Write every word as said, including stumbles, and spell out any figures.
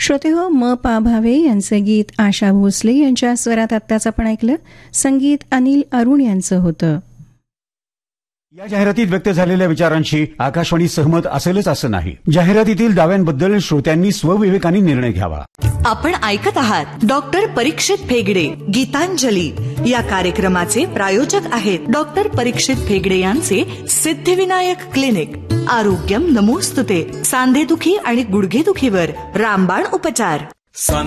श्रोते हो, म पा भावे यांचे गीत आशा भोसले यांच्या स्वरात आत्ताच आपण ऐकलं. संगीत अनिल अरुण यांचं होतं. या जाहिरातीत व्यक्त झालेल्या विचारांशी आकाशवाणी सहमत असेलच असं नाही. जाहिरातीतील दाव्यांबद्दल श्रोत्यांनी स्वविवेकाने निर्णय घ्यावा. आपण ऐकत आहात डॉक्टर परीक्षित फेगडे गीतांजली या कार्यक्रमाचे प्रायोजक आहेत डॉक्टर परीक्षित फेगडे यांचे सिद्धिविनायक क्लिनिक. आरोग्यम नमोस्तुते. सांधेदुखी आणि गुडघेदुखीवर रामबाण उपचार.